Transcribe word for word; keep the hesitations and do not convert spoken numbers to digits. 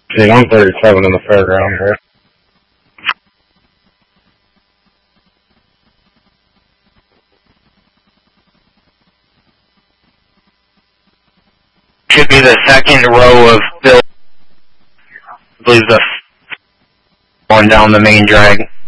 See, I'm thirty-seven in the fairground here. Should be the second row of buildings. I believe the one down the main drag.